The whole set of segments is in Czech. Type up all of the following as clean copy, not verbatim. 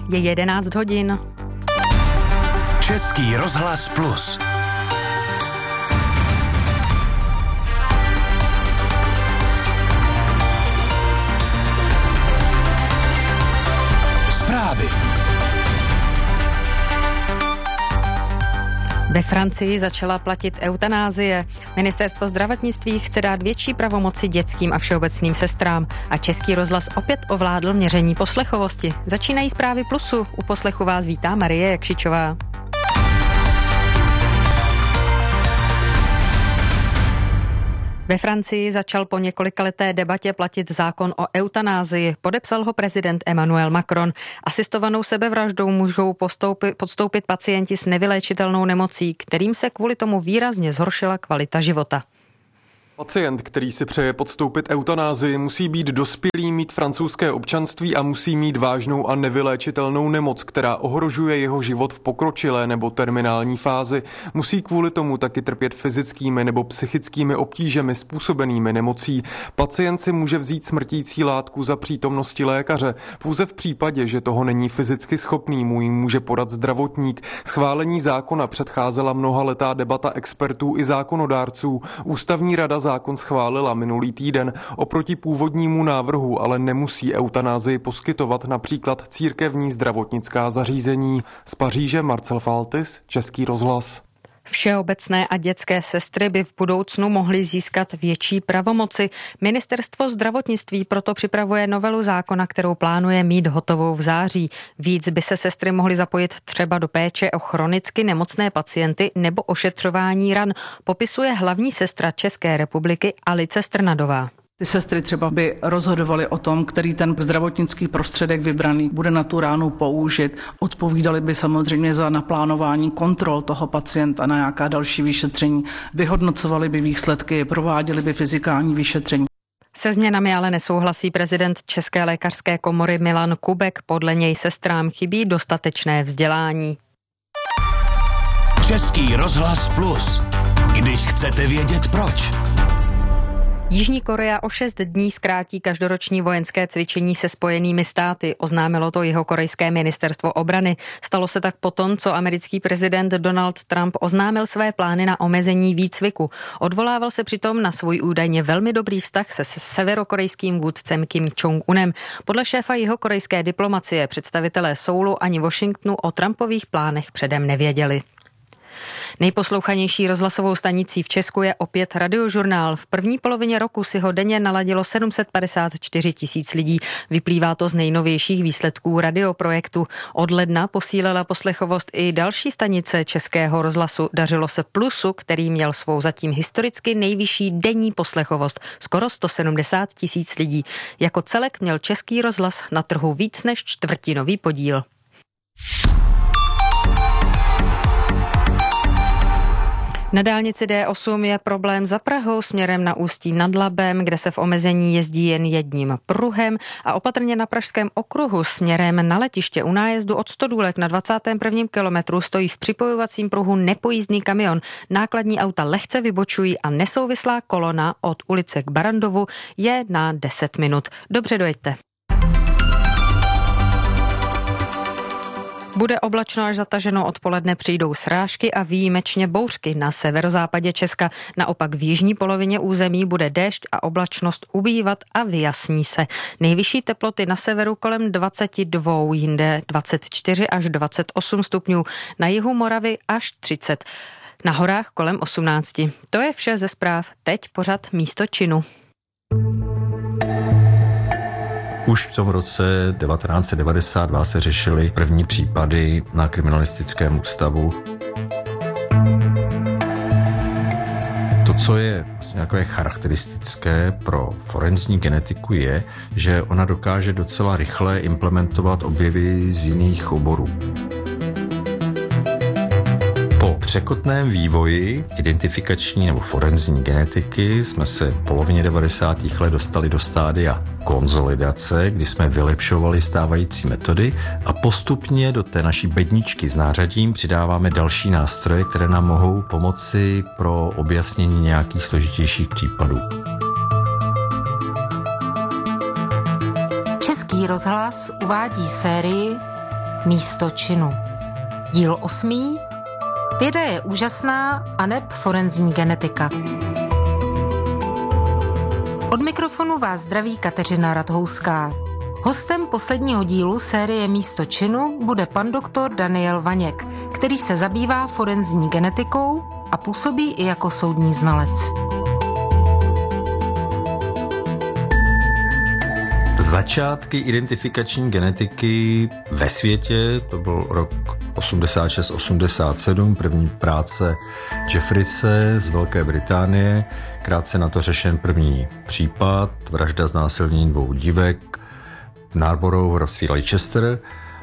Je 11 hodin. Český rozhlas Plus. Zprávy. Ve Francii začala platit eutanázie. Ministerstvo zdravotnictví chce dát větší pravomoci dětským a všeobecným sestrám a Český rozhlas opět ovládl měření poslechovosti. Začínají zprávy Plusu. U poslechu vás vítá Marie Jakšičová. Ve Francii začal po několikaleté debatě platit zákon o eutanázii. Podepsal ho prezident Emmanuel Macron. Asistovanou sebevraždou můžou podstoupit pacienti s nevyléčitelnou nemocí, kterým se kvůli tomu výrazně zhoršila kvalita života. Pacient, který si přeje podstoupit eutanázii, musí být dospělý, mít francouzské občanství a musí mít vážnou a nevyléčitelnou nemoc, která ohrožuje jeho život v pokročilé nebo terminální fázi. Musí kvůli tomu taky trpět fyzickými nebo psychickými obtížemi způsobenými nemocí. Pacient si může vzít smrtící látku za přítomnosti lékaře. Pouze v případě, že toho není fyzicky schopný, mu ji může podat zdravotník. Schválení zákona předcházela mnohaletá debata expertů i zákonodárců. Ústavní rada zákon schválila minulý týden. Oproti původnímu návrhu ale nemusí eutanázii poskytovat například církevní zdravotnická zařízení. Z Paříže Marcel Faltis, Český rozhlas. Všeobecné a dětské sestry by v budoucnu mohly získat větší pravomoci. Ministerstvo zdravotnictví proto připravuje novelu zákona, kterou plánuje mít hotovou v září. Víc by se sestry mohly zapojit třeba do péče o chronicky nemocné pacienty nebo ošetřování ran, popisuje hlavní sestra České republiky Alice Strnadová. Ty sestry třeba by rozhodovaly o tom, který ten zdravotnický prostředek vybraný bude na tu ránu použit. Odpovídali by samozřejmě za naplánování kontrol toho pacienta na nějaká další vyšetření. Vyhodnocovali by výsledky, prováděli by fyzikální vyšetření. Se změnami ale nesouhlasí prezident České lékařské komory Milan Kubek. Podle něj sestrám chybí dostatečné vzdělání. Český rozhlas Plus. Když chcete vědět proč. Jižní Korea o 6 dní zkrátí každoroční vojenské cvičení se Spojenými státy, oznámilo to jihokorejské ministerstvo obrany. Stalo se tak potom, co americký prezident Donald Trump oznámil své plány na omezení výcviku. Odvolával se přitom na svůj údajně velmi dobrý vztah se severokorejským vůdcem Kim Jong-unem. Podle šéfa jihokorejské diplomacie představitelé Soulu ani Washingtonu o Trumpových plánech předem nevěděli. Nejposlouchanější rozhlasovou stanicí v Česku je opět Radiožurnál. V první polovině roku si ho denně naladilo 754 000 lidí. Vyplývá to z nejnovějších výsledků radioprojektu. Od ledna posílila poslechovost i další stanice Českého rozhlasu. Dařilo se Plusu, který měl svou zatím historicky nejvyšší denní poslechovost. Skoro 170 000 lidí. Jako celek měl Český rozhlas na trhu víc než čtvrtinový podíl. Na dálnici D8 je problém za Prahou směrem na Ústí nad Labem, kde se v omezení jezdí jen jedním pruhem a opatrně na Pražském okruhu směrem na letiště u nájezdu od Stodůlek na 21. kilometru stojí v připojovacím pruhu nepojízdný kamion. Nákladní auta lehce vybočují a nesouvislá kolona od ulice k Barandovu je na 10 minut. Dobře dojeďte. Bude oblačno až zataženo, odpoledne přijdou srážky a výjimečně bouřky na severozápadě Česka. Naopak v jižní polovině území bude déšť a oblačnost ubývat a vyjasní se. Nejvyšší teploty na severu kolem 22, jinde 24 až 28 stupňů, na jihu Moravy až 30. Na horách kolem 18. To je vše ze zpráv. Teď pořad Místo činu. Už v tom roce 1992 se řešily první případy na kriminalistickém ústavu. To, co je vlastně jako charakteristické pro forenzní genetiku, je, že ona dokáže docela rychle implementovat objevy z jiných oborů. Po překotném vývoji identifikační nebo forenzní genetiky jsme se v polovině 90. let dostali do stádia konsolidace, kdy jsme vylepšovali stávající metody a postupně do té naší bedničky s nářadím přidáváme další nástroje, které nám mohou pomoci pro objasnění nějakých složitějších případů. Český rozhlas uvádí sérii Místo činu. Díl 8. Věda je úžasná aneb forenzní genetika. Od mikrofonu vás zdraví Kateřina Radhouská. Hostem posledního dílu série Místo činu bude pan doktor Daniel Vaněk, který se zabývá forenzní genetikou a působí i jako soudní znalec. Začátky identifikační genetiky ve světě, to byl rok 86-87, první práce Jeffrise z Velké Británie, krátce na to řešen první případ, vražda znásilnění 2 dívek v Narborough v hrabství Leicester.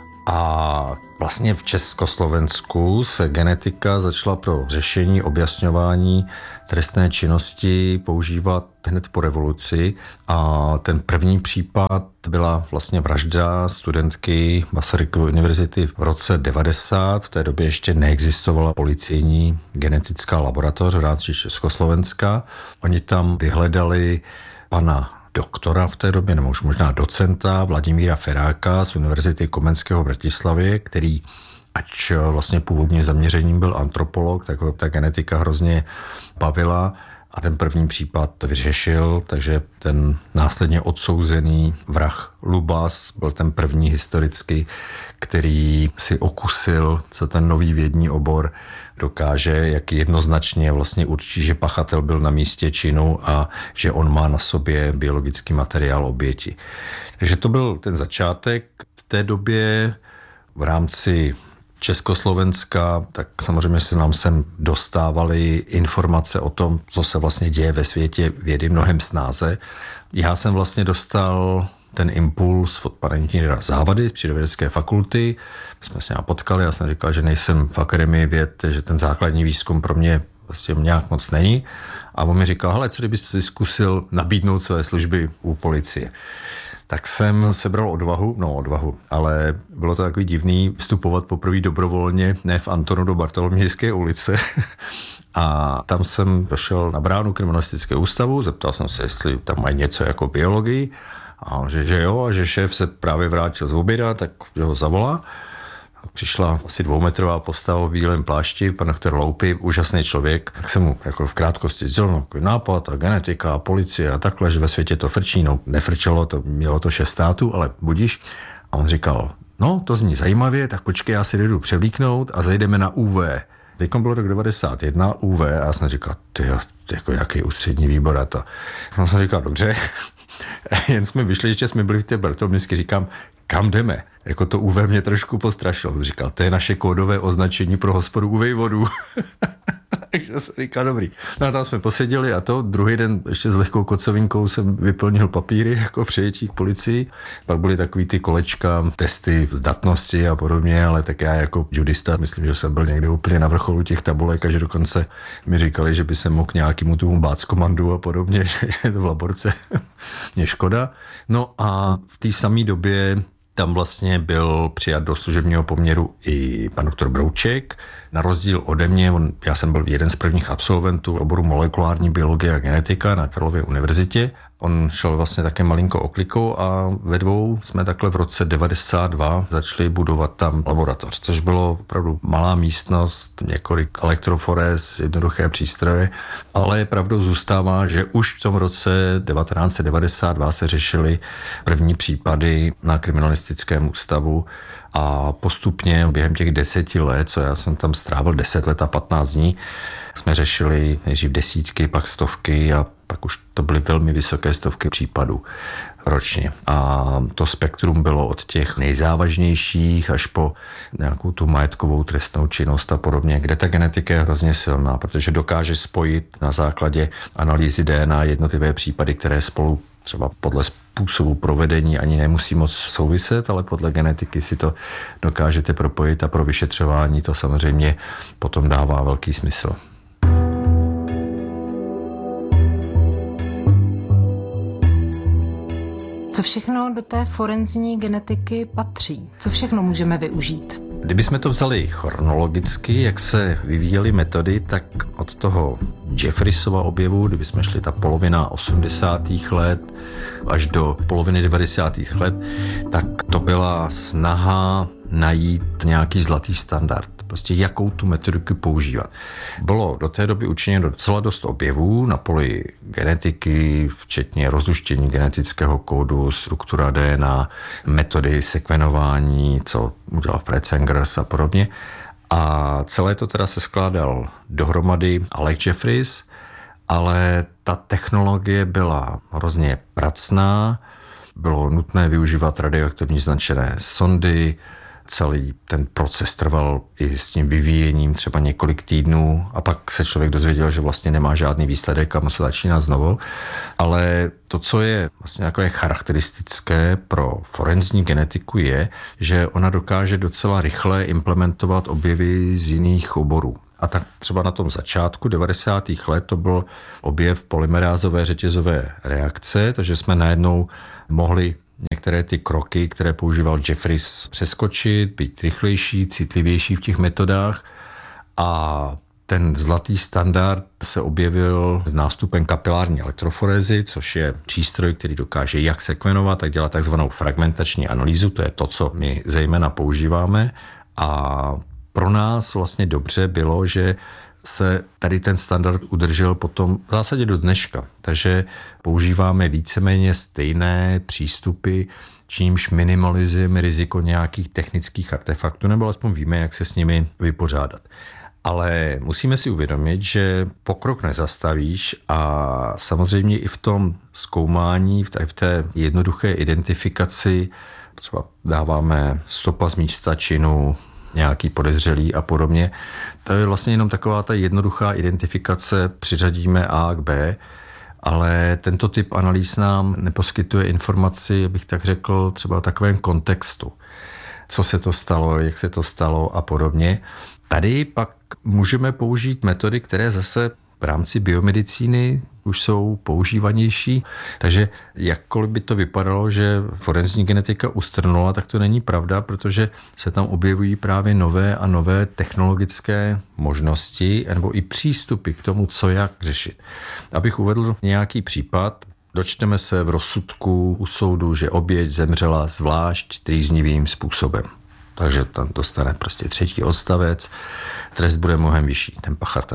A vlastně v Československu se genetika začala pro řešení, objasňování trestné činnosti používat hned po revoluci. A ten první případ byla vlastně vražda studentky Masarykovy univerzity v roce 90. V té době ještě neexistovala policejní genetická laboratoř v rámci Československa. Oni tam vyhledali pana doktora v té době, nebo už možná docenta Vladimíra Feráka z Univerzity Komenského v Bratislavě, který, ač vlastně původně zaměřením byl antropolog, tak ho ta genetika hrozně bavila a ten první případ vyřešil, takže ten následně odsouzený vrah Lubas byl ten první historicky, který si okusil, co ten nový vědní obor dokáže, jak jednoznačně vlastně určí, že pachatel byl na místě činu a že on má na sobě biologický materiál oběti. Takže to byl ten začátek. V té době v rámci Československa, tak samozřejmě se nám sem dostávaly informace o tom, co se vlastně děje ve světě vědy mnohem snáze. Já jsem vlastně dostal ten impuls od pana inženýra Závady z Přírodovědecké fakulty. My jsme se nějak potkali, já jsem říkal, že nejsem v akademii věd, že ten základní výzkum pro mě vlastně nějak moc není. A on mi říkal, hele, co kdybyste si zkusil nabídnout své služby u policie. Tak jsem sebral odvahu, ale bylo to takový divný vstupovat poprvé dobrovolně, ne v Antonu do Bartolomějské ulice. A tam jsem došel na bránu kriminalistického ústavu, zeptal jsem se, jestli tam mají něco jako biologii. A že jo, a že šéf se právě vrátil z oběda, tak že ho zavolá. Přišla asi 2metrová postava v bílém plášti, pan doktor Loupy, úžasný člověk. Tak jsem mu jako v krátkosti sdělil nápad a genetika a policie a takhle, že ve světě to frčí. No, nefrčelo, to mělo to 6 států, ale budiš. A on říkal, no, to zní zajímavě, tak počkej, já si jdu převlíknout a zajdeme na UV. Teďkom byl rok 91, UV, a já jsem říkal, tyjo, jako jaký ústřední výbor a to. A jsem říkal, dobře. Jen jsme vyšli, ještě jsme byli v té Bartolomějské, říkám, kam jdeme? Jako to UV mě trošku postrašilo. Říkal, to je naše kódové označení pro hospodu UV vodu. Takže jsem říkal, dobrý. No a tam jsme poseděli a to druhý den ještě s lehkou kocovinkou jsem vyplnil papíry jako přijetí k policii. Pak byly takový ty kolečka, testy zdatnosti a podobně, ale tak já jako judista myslím, že jsem byl někde úplně na vrcholu těch tabulek a že dokonce mi říkali, že by se mohl nějakému tomu báckomandu a podobně, že to v laborce mě škoda. No a v té samé době tam vlastně byl přijat do služebního poměru i pan doktor Brouček. Na rozdíl ode mě, já jsem byl jeden z prvních absolventů oboru molekulární biologie a genetika na Karlově univerzitě. On šel vlastně také malinko oklikou a ve dvou jsme takhle v roce 92 začali budovat tam laboratoř, což bylo opravdu malá místnost, několik elektroforés, jednoduché přístroje, ale pravdou zůstává, že už v tom roce 1992 se řešily první případy na kriminalistickém ústavu a postupně během těch 10 let, co já jsem tam strávil 10 let a 15 dní, jsme řešili nejdřív desítky, pak stovky a pak už to byly velmi vysoké stovky případů ročně. A to spektrum bylo od těch nejzávažnějších až po nějakou tu majetkovou trestnou činnost a podobně, kde ta genetika je hrozně silná, protože dokáže spojit na základě analýzy DNA jednotlivé případy, které spolu třeba podle způsobu provedení ani nemusí moc souviset, ale podle genetiky si to dokážete propojit a pro vyšetřování to samozřejmě potom dává velký smysl. Co všechno do té forenzní genetiky patří? Co všechno můžeme využít? Kdybychom to vzali chronologicky, jak se vyvíjely metody, tak od toho Jeffrisova objevu, kdybychom šli ta polovina 80. let až do poloviny 90. let, tak to byla snaha najít nějaký zlatý standard, prostě jakou tu metodiku používat. Bylo do té doby učiněno docela dost objevů na poli genetiky, včetně rozluštění genetického kódu, struktura DNA, metody sekvenování, co udělal Fred Sengers a podobně. A celé to teda se skládal dohromady Alec Jeffreys, ale ta technologie byla hrozně pracná, bylo nutné využívat radioaktivní značené sondy, celý ten proces trval i s tím vyvíjením třeba několik týdnů a pak se člověk dozvěděl, že vlastně nemá žádný výsledek a musí začínat znovu. Ale to, co je vlastně jako charakteristické pro forenzní genetiku je, že ona dokáže docela rychle implementovat objevy z jiných oborů. A tak třeba na tom začátku 90. let to byl objev polymerázové řetězové reakce, takže jsme najednou mohli některé ty kroky, které používal Jeffreys, přeskočit, být rychlejší, citlivější v těch metodách a ten zlatý standard se objevil s nástupem kapilární elektroforézy, což je přístroj, který dokáže jak sekvenovat, tak dělat takzvanou fragmentační analýzu, to je to, co my zejména používáme a pro nás vlastně dobře bylo, že se tady ten standard udržel potom v zásadě do dneška. Takže používáme víceméně stejné přístupy, čímž minimalizujeme riziko nějakých technických artefaktů, nebo alespoň víme, jak se s nimi vypořádat. Ale musíme si uvědomit, že pokrok nezastavíš a samozřejmě i v tom zkoumání, v té jednoduché identifikaci, třeba dáváme stopa z místa činu, nějaký podezřelý a podobně. To je vlastně jenom taková ta jednoduchá identifikace, přiřadíme A k B, ale tento typ analýz nám neposkytuje informaci, abych tak řekl, třeba o takovém kontextu. Co se to stalo, jak se to stalo a podobně. Tady pak můžeme použít metody, které zase v rámci biomedicíny už jsou používanější, takže jakkoliv by to vypadalo, že forenzní genetika ustrnula, tak to není pravda, protože se tam objevují právě nové a nové technologické možnosti nebo i přístupy k tomu, co jak řešit. Abych uvedl nějaký případ, dočteme se v rozsudku u soudu, že oběť zemřela zvlášť trýznivým způsobem. Takže tam dostane prostě 3. odstavec, trest bude mnohem vyšší, ten pachatel.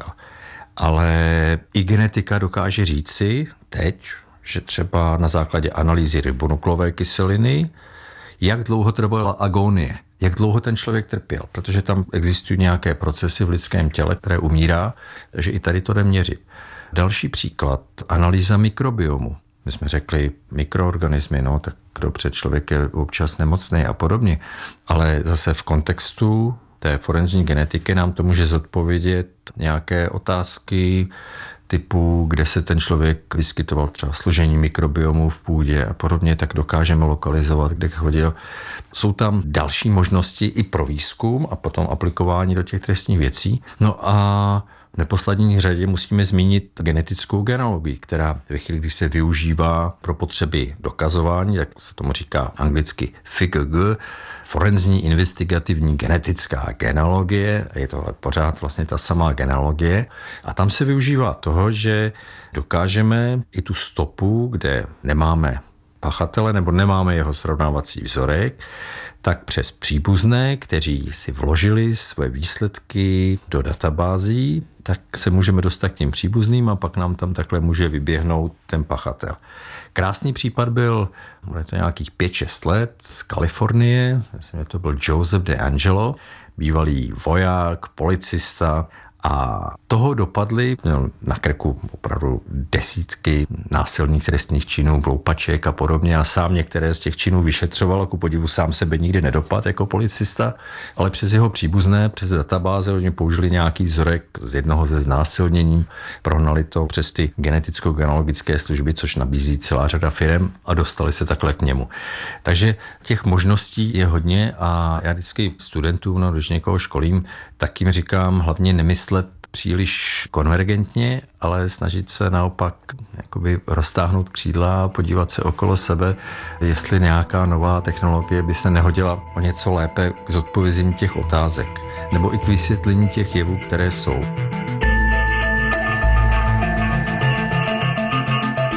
Ale i genetika dokáže říci teď, že třeba na základě analýzy ribonuklové kyseliny, jak dlouho trvala agonie, jak dlouho ten člověk trpěl, protože tam existují nějaké procesy v lidském těle, které umírá, takže i tady to jde měřit. Další příklad, analýza mikrobiomu. My jsme řekli mikroorganismy, no tak dobře, člověk je občas nemocný a podobně, ale zase v kontextu té forenzní genetiky nám to může zodpovědět nějaké otázky typu, kde se ten člověk vyskytoval, třeba složení mikrobiomu v půdě a podobně, tak dokážeme lokalizovat, kde chodil. Jsou tam další možnosti i pro výzkum a potom aplikování do těch trestních věcí. No a v neposlední řadě musíme zmínit genetickou genealogii, která ve chvíli, když se využívá pro potřeby dokazování, jak se tomu říká anglicky FIGG, forenzní investigativní genetická genealogie, je to pořád vlastně ta samá genealogie, a tam se využívá toho, že dokážeme i tu stopu, kde nemáme pachatele nebo nemáme jeho srovnávací vzorek, tak přes příbuzné, kteří si vložili své výsledky do databází, tak se můžeme dostat k těm příbuzným a pak nám tam takhle může vyběhnout ten pachatel. Krásný případ byl, bude to nějakých 5-6 let, z Kalifornie, myslím, že to byl Joseph DeAngelo, bývalý voják, policista, a toho dopadly, měl na krku opravdu desítky násilných trestných činů, loupaček a podobně a sám některé z těch činů vyšetřoval, ku podivu sám sebe nikdy nedopadl jako policista, ale přes jeho příbuzné, přes databáze oni použili nějaký vzorek z jednoho ze znásilnění, prohnali to přes ty geneticko-genealogické služby, což nabízí celá řada firem a dostali se takhle k němu. Takže těch možností je hodně a já vždycky studentům, když někoho školím, tak jim říkám hlavně nemyslet příliš konvergentně, ale snažit se naopak jakoby roztáhnout křídla a podívat se okolo sebe, jestli nějaká nová technologie by se nehodila o něco lépe k zodpovězení těch otázek nebo i k vysvětlení těch jevů, které jsou.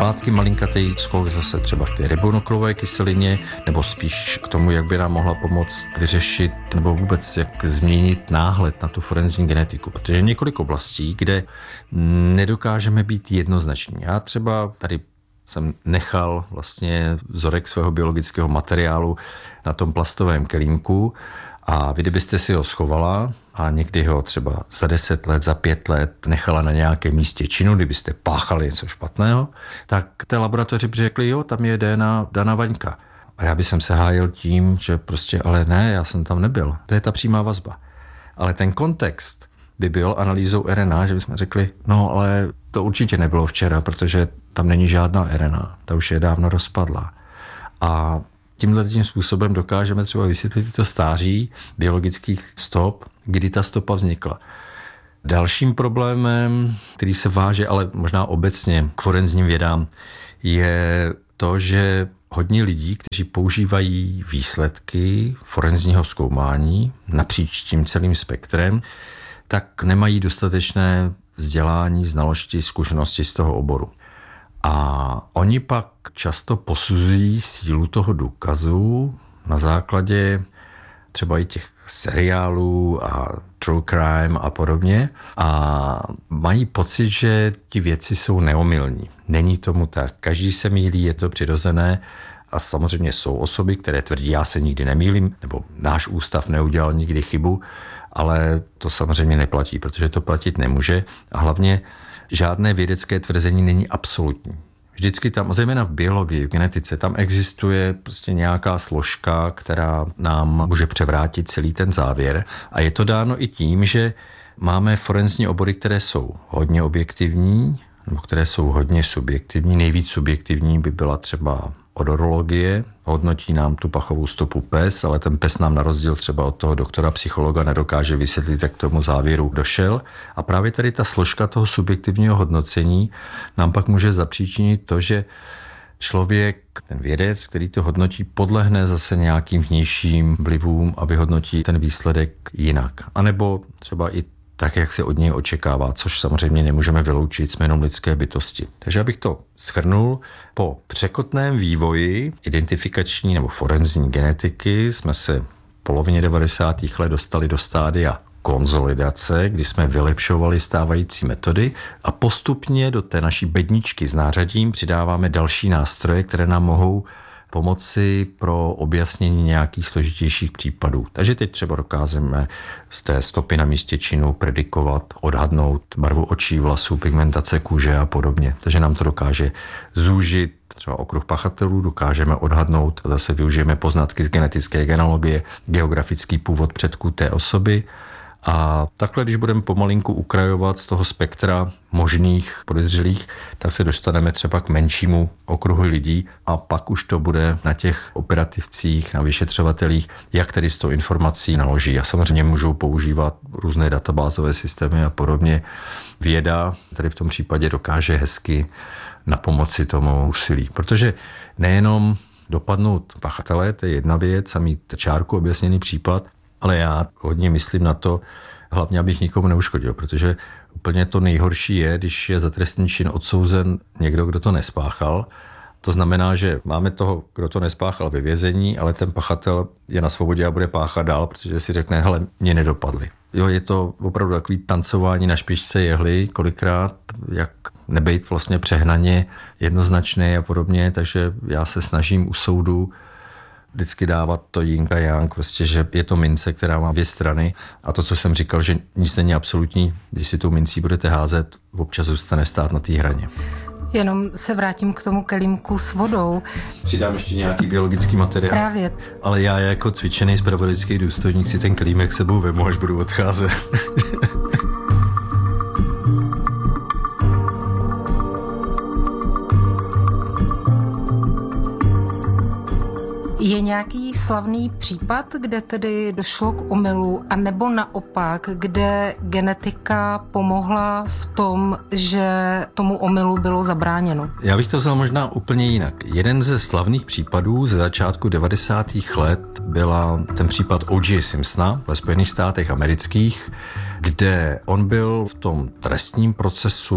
zpátky malinkatý skok zase třeba k té ribonuklové kyselině, nebo spíš k tomu, jak by nám mohla pomoct vyřešit nebo vůbec jak změnit náhled na tu forenzní genetiku, protože je několik oblastí, kde nedokážeme být jednoznační. Já třeba tady jsem nechal vlastně vzorek svého biologického materiálu na tom plastovém kelímku a vy, kdybyste si ho schovala a někdy ho třeba za 10 let, za 5 let nechala na nějakém místě činu, kdybyste páchali něco špatného, tak té laboratoři řekli, jo, tam je DNA Dana Vaňka. A já bych se hájil tím, že prostě, ale ne, já jsem tam nebyl. To je ta přímá vazba. Ale ten kontext by byl analýzou RNA, že bychom řekli, no ale to určitě nebylo včera, protože tam není žádná RNA, ta už je dávno rozpadlá. A tímhletím způsobem dokážeme třeba vysvětlit to stáří biologických stop, kdy ta stopa vznikla. Dalším problémem, který se váže, ale možná obecně k forenzním vědám, je to, že hodně lidí, kteří používají výsledky forenzního zkoumání napříč tím celým spektrem, tak nemají dostatečné vzdělání, znalosti, zkušenosti z toho oboru. A oni pak často posuzují sílu toho důkazu na základě třeba i těch seriálů a true crime a podobně a mají pocit, že ti věci jsou neomylní. Není tomu tak. Každý se mýlí, je to přirozené a samozřejmě jsou osoby, které tvrdí, já se nikdy nemýlím, nebo náš ústav neudělal nikdy chybu, ale to samozřejmě neplatí, protože to platit nemůže a hlavně žádné vědecké tvrzení není absolutní. Vždycky tam, zejména v biologii, v genetice, tam existuje prostě nějaká složka, která nám může převrátit celý ten závěr. A je to dáno i tím, že máme forenzní obory, které jsou hodně objektivní, nebo které jsou hodně subjektivní. Nejvíc subjektivní by byla třeba odorologie, hodnotí nám tu pachovou stopu pes, ale ten pes nám na rozdíl třeba od toho doktora psychologa nedokáže vysvětlit, jak k tomu závěru došel. A právě tady ta složka toho subjektivního hodnocení nám pak může zapříčinit to, že člověk, ten vědec, který to hodnotí, podlehne zase nějakým vnějším vlivům a vyhodnotí ten výsledek jinak. A nebo třeba i tak, jak se od něj očekává, což samozřejmě nemůžeme vyloučit, jsme jenom lidské bytosti. Takže abych to shrnul, po překotném vývoji identifikační nebo forenzní genetiky jsme se v polovině 90. let dostali do stádia konzolidace, kdy jsme vylepšovali stávající metody a postupně do té naší bedničky s nářadím přidáváme další nástroje, které nám mohou pomoci pro objasnění nějakých složitějších případů. Takže teď třeba dokážeme z té stopy na místě činu predikovat, odhadnout barvu očí, vlasů, pigmentace kůže a podobně. Takže nám to dokáže zúžit třeba okruh pachatelů, dokážeme odhadnout, zase využijeme poznatky z genetické genealogie, geografický původ předků té osoby. A takhle, když budeme pomalinku ukrajovat z toho spektra možných podezřelých, tak se dostaneme třeba k menšímu okruhu lidí a pak už to bude na těch operativcích, na vyšetřovatelích, jak tedy s tou informací naloží. A samozřejmě můžou používat různé databázové systémy a podobně. Věda tady v tom případě dokáže hezky na pomoci tomu úsilí, protože nejenom dopadnout pachatele, to je jedna věc a mít čárku objasněný případ, ale já hodně myslím na to, hlavně abych nikomu neuškodil, protože úplně to nejhorší je, když je za trestný čin odsouzen někdo, kdo to nespáchal. To znamená, že máme toho, kdo to nespáchal ve vězení, ale ten pachatel je na svobodě a bude páchat dál, protože si řekne, hele, mě nedopadli. Jo, je to opravdu takový tancování na špičce jehly, kolikrát, jak nebejt vlastně přehnaně jednoznačný a podobně, takže já se snažím u soudu vždycky dávat to yin a yang, prostě, že je to mince, která má dvě strany a to, co jsem říkal, že nic není absolutní, když si tou mincí budete házet, občas zůstane stát na té hraně. Jenom se vrátím k tomu kelímku s vodou. Přidám ještě nějaký biologický materiál. Právě. Ale já jako cvičený zpravodajský důstojník si ten kelímek sebou vemu, až budu odcházet. Je nějaký slavný případ, kde tedy došlo k omylu, anebo naopak, kde genetika pomohla v tom, že tomu omylu bylo zabráněno? Já bych to vzal možná úplně jinak. Jeden ze slavných případů ze začátku 90. let byla ten případ O.J. Simpsona ve Spojených státech amerických, kde on byl v tom trestním procesu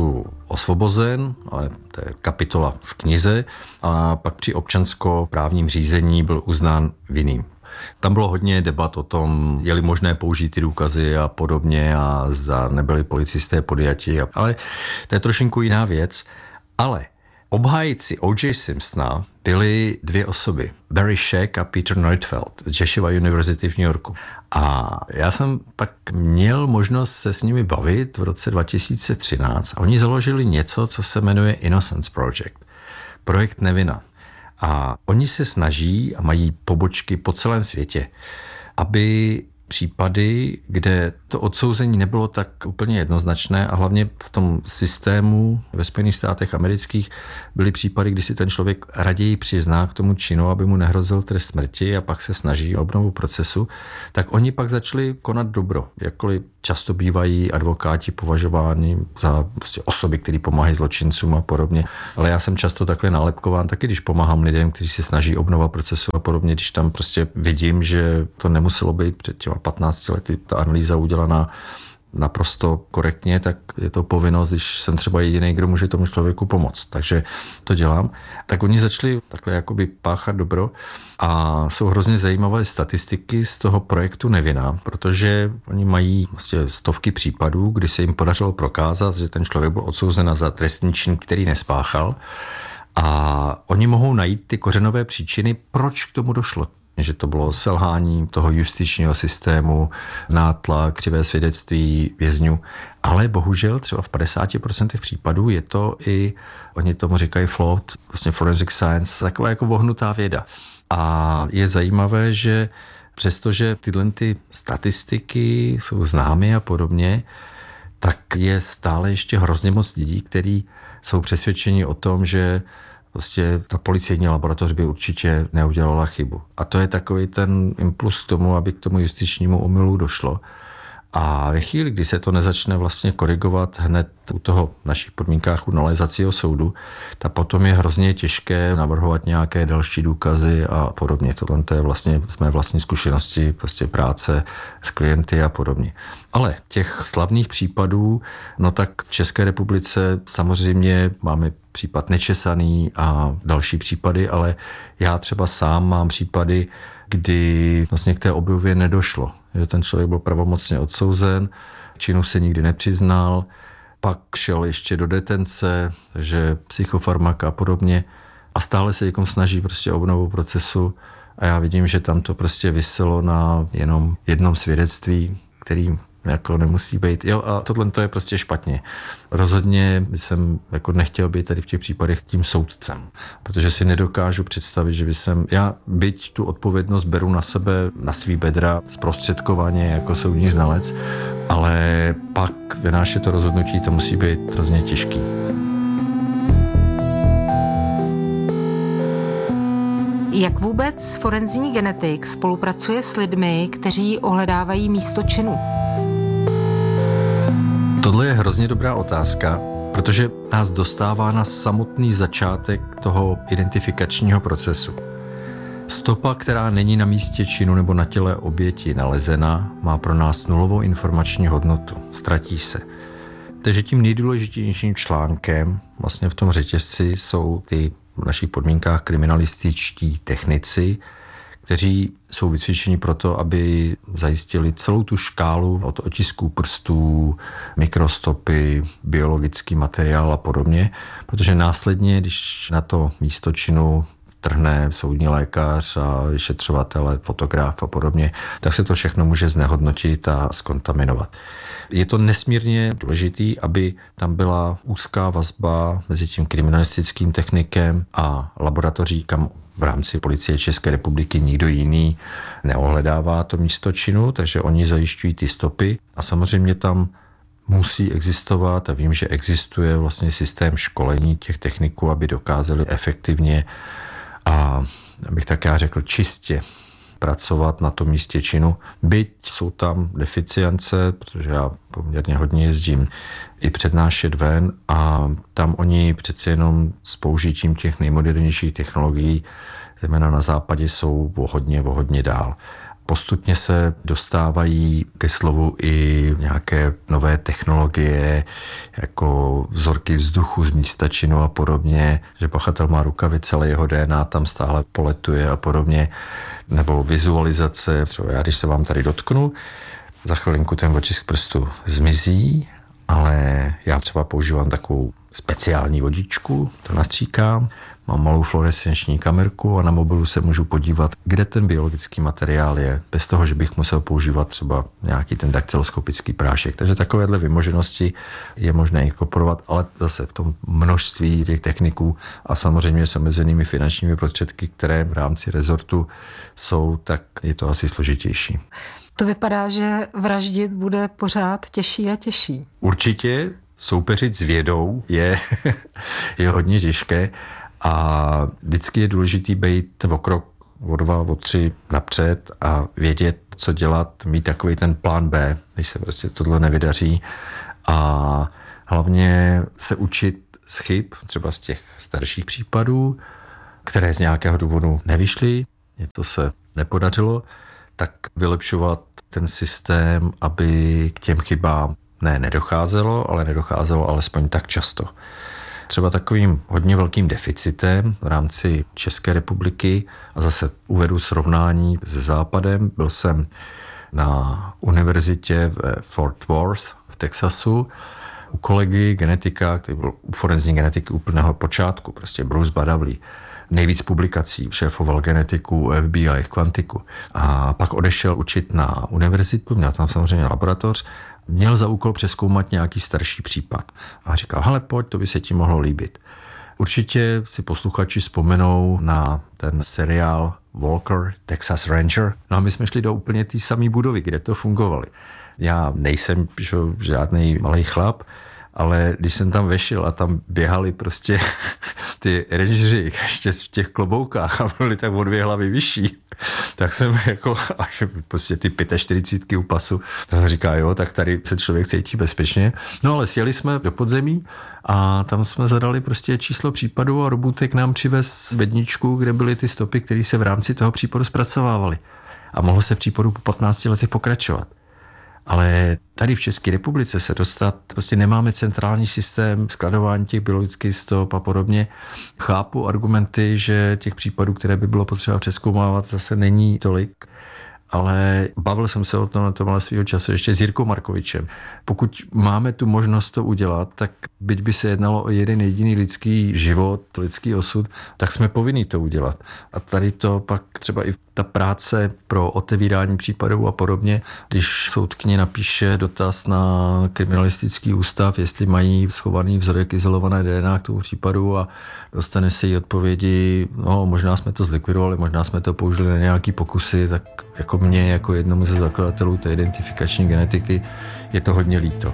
osvobozen, ale to je kapitola v knize, a pak při občanskoprávním řízení byl uznán vinným. Tam bylo hodně debat o tom, je-li možné použít ty důkazy a podobně a zda nebyli policisté podjati, ale to je trošinku jiná věc. Ale obhájci O.J. Simpsona byly dvě osoby, Barry Scheck a Peter Neufeld z Jeshua University v New Yorku. A já jsem pak měl možnost se s nimi bavit v roce 2013 a oni založili něco, co se jmenuje Innocence Project, projekt Nevina. A oni se snaží a mají pobočky po celém světě, aby případy, kde to odsouzení nebylo tak úplně jednoznačné a hlavně v tom systému ve Spojených státech amerických byly případy, kdy si ten člověk raději přizná k tomu činu, aby mu nehrozil trest smrti a pak se snaží o obnovu procesu, tak oni pak začali konat dobro. Jakkoliv často bývají advokáti považováni za prostě osoby, které pomáhají zločincům a podobně. Ale já jsem často takhle nálepkován, taky když pomáhám lidem, kteří se snaží obnova procesu a podobně, když tam prostě vidím, že to nemuselo být před těma 15 lety ta analýza udělaná naprosto korektně, tak je to povinnost, když jsem třeba jediný, kdo může tomu člověku pomoct. Takže to dělám. Tak oni začali takhle jakoby páchat dobro a jsou hrozně zajímavé statistiky z toho projektu Nevina, protože oni mají vlastně stovky případů, kdy se jim podařilo prokázat, že ten člověk byl odsouzen za trestný čin, který nespáchal, a oni mohou najít ty kořenové příčiny, proč k tomu došlo. Že to bylo selhání toho justičního systému, nátlak, křivé svědectví vězňů. Ale bohužel třeba v 50% případů je to i, oni tomu říkají flawed, vlastně forensic science, taková jako vohnutá věda. A je zajímavé, že přestože tyhle ty statistiky jsou známy a podobně, tak je stále ještě hrozně moc lidí, kteří jsou přesvědčeni o tom, že prostě ta policejní laboratoř by určitě neudělala chybu. A to je takový ten impuls k tomu, aby k tomu justičnímu omylu došlo. A ve chvíli, kdy se to nezačne vlastně korigovat hned u toho v našich podmínkách u nalézacího soudu, tak potom je hrozně těžké navrhovat nějaké další důkazy a podobně. Tohle je vlastně z mé vlastní zkušenosti, prostě práce s klienty a podobně. Ale těch slavných případů, no tak v České republice samozřejmě máme případ Nečesaný a další případy, ale já třeba sám mám případy, kdy vlastně k té obnově nedošlo. Že ten člověk byl pravomocně odsouzen, činu se nikdy nepřiznal, pak šel ještě do detence, takže psychofarmaka a podobně a stále se někom snaží prostě obnovu procesu a já vidím, že tam to prostě viselo na jenom jednom svědectví, který jako nemusí být. Jo, a tohle to je prostě špatně. Rozhodně jsem jako nechtěl být tady v těch případech tím soudcem, protože si nedokážu představit, že já byť tu odpovědnost beru na sebe, na svý bedra, zprostředkovaně jako soudní znalec, ale pak vynášet to rozhodnutí, to musí být hrozně těžký. Jak vůbec forenzní genetik spolupracuje s lidmi, kteří ohledávají místo činu? Tohle je hrozně dobrá otázka, protože nás dostává na samotný začátek toho identifikačního procesu. Stopa, která není na místě činu nebo na těle oběti nalezena, má pro nás nulovou informační hodnotu. Ztratí se. Takže tím nejdůležitějším článkem vlastně v tom řetězci jsou ty v našich podmínkách kriminalističtí technici, kteří jsou vycvičeni proto, aby zajistili celou tu škálu od otisků prstů, mikrostopy, biologický materiál a podobně, protože následně, když na to místo činu vtrhne soudní lékař a vyšetřovatel, fotograf a podobně, tak se to všechno může znehodnotit a zkontaminovat. Je to nesmírně důležitý, aby tam byla úzká vazba mezi tím kriminalistickým technikem a laboratoří, kam v rámci Policie České republiky nikdo jiný neohledává to místo činu, takže oni zajišťují ty stopy a samozřejmě tam musí existovat a vím, že existuje vlastně systém školení těch techniků, aby dokázali efektivně a abych tak já řekl čistě pracovat na tom místě činu. Byť jsou tam deficience, protože já poměrně hodně jezdím i přednášet ven a tam oni přece jenom s použitím těch nejmodernějších technologií, zejména na západě, jsou o hodně dál. Postupně se dostávají ke slovu i nějaké nové technologie, jako vzorky vzduchu z místa činu a podobně, že pachatel má rukavice, ale jeho DNA tam stále poletuje a podobně, nebo vizualizace. Třeba já, když se vám tady dotknu, za chvilinku ten otisk prstu zmizí, ale já třeba používám takovou speciální vodičku, to nastříkám, mám malou fluorescenční kamerku a na mobilu se můžu podívat, kde ten biologický materiál je, bez toho, že bych musel používat třeba nějaký ten daktyloskopický prášek. Takže takovéhle vymoženosti je možné inkorporovat, ale zase v tom množství těch techniků a samozřejmě s omezenými finančními prostředky, které v rámci rezortu jsou, tak je to asi složitější. To vypadá, že vraždit bude pořád těžší a těžší. Určitě soupeřit s vědou je hodně těžké a vždycky je důležitý být o krok, o 2, o 3 napřed a vědět, co dělat, mít takový ten plán B, když se prostě tohle nevydaří a hlavně se učit z chyb, třeba z těch starších případů, které z nějakého důvodu nevyšly, něco se nepodařilo, tak vylepšovat ten systém, aby k těm chybám nedocházelo, ale nedocházelo alespoň tak často. Třeba takovým hodně velkým deficitem v rámci České republiky, a zase uvedu srovnání se Západem, byl jsem na univerzitě v Fort Worth v Texasu u kolegy genetika, který byl u forenzní genetiky úplného počátku, prostě Bruce Badavley. Nejvíc publikací, šéfoval genetiku FBI, kvantiku. A pak odešel učit na univerzitu, měl tam samozřejmě laboratoř, měl za úkol přezkoumat nějaký starší případ. A říkal, hele, pojď, to by se ti mohlo líbit. Určitě si posluchači vzpomenou na ten seriál Walker, Texas Ranger. No a my jsme šli do úplně té samé budovy, kde to fungovalo. Já nejsem žádný malý chlap, ale když jsem tam vešel a tam běhali prostě ty rangeři ještě v těch kloboukách a byli tak o 2 hlavy vyšší, tak jsem jako až prostě ty 45 u pasu, tak jsem říkal, jo, tak tady se člověk cítí bezpečně. No ale sjeli jsme do podzemí a tam jsme zadali prostě číslo případu a robůtek nám přivez vedničku, kde byly ty stopy, které se v rámci toho případu zpracovávaly. A mohlo se v případu po 15 letech pokračovat. Ale tady v České republice se dostat, prostě nemáme centrální systém skladování těch biologických stop a podobně. Chápu argumenty, že těch případů, které by bylo potřeba přezkoumávat, zase není tolik, ale bavil jsem se o tom na tomhle svýho času ještě s Jirkou Markovičem. Pokud máme tu možnost to udělat, tak byť by se jednalo o jeden jediný lidský život, lidský osud, tak jsme povinni to udělat. A tady to pak třeba i ta práce pro otevírání případů a podobně, když soudkyně napíše dotaz na kriminalistický ústav, jestli mají schovaný vzorek izolované DNA k tomu případu a dostane se jí odpovědi, no možná jsme to zlikvidovali, možná jsme to použili na nějaký pokusy, tak jako mě, jako jednomu ze zakladatelů té identifikační genetiky, je to hodně líto.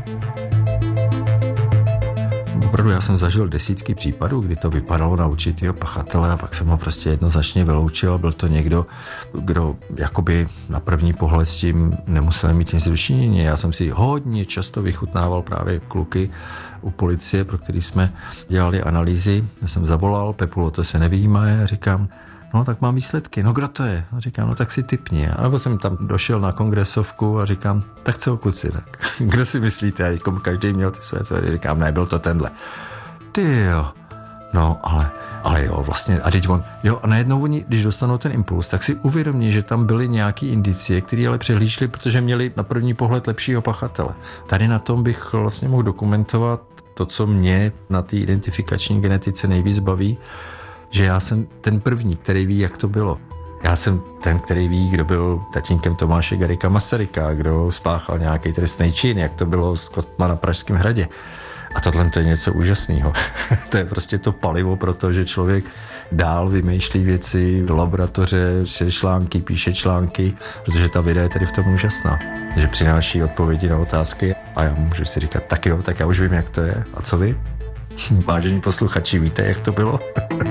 Opravdu já jsem zažil desítky případů, kdy to vypadalo na určitýho pachatele a pak jsem ho prostě jednoznačně vyloučil a byl to někdo, kdo jakoby na první pohled s tím nemusel mít nic vyčinění. Já jsem si hodně často vychutnával právě kluky u policie, pro který jsme dělali analýzy. Já jsem zavolal, Pepulo, to se nevyjímá, říkám, no tak mám výsledky, no kdo to je? A říkám, no tak si tipni. A nebo jsem tam došel na kongresovku a říkám, tak co kluci, tak kdo si myslíte? A každý měl ty své teorie, říkám, ne, byl to tenhle. Ty jo, no ale jo, vlastně, a teď on, jo, a najednou oni, když dostanou ten impuls, tak si uvědomí, že tam byly nějaký indicie, které ale přehlíželi, protože měli na první pohled lepšího pachatele. Tady na tom bych vlastně mohl dokumentovat to, co mě na té identifikační genetice nejvíc baví, že já jsem ten první, který ví, jak to bylo. Já jsem ten, který ví, kdo byl tatínkem Tomáše Garrigua Masaryka, kdo spáchal nějaký trestný čin, jak to bylo s Kostma na Pražském hradě. A tohle to je něco úžasného. To je prostě to palivo pro to, že člověk dál vymýšlí věci do laboratoře, články, píše články, protože ta věda je tady v tom úžasná. Že přináší odpovědi na otázky a já můžu si říkat, tak jo, tak já už vím, jak to je. A co vy? Vážení posluchači, víte, jak to bylo?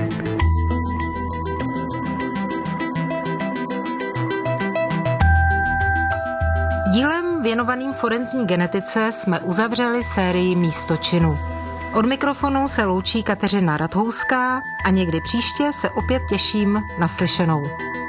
Dílem věnovaným forenzní genetice jsme uzavřeli sérii Místo činu. Od mikrofonu se loučí Kateřina Rathouská a někdy příště se opět těším na slyšenou.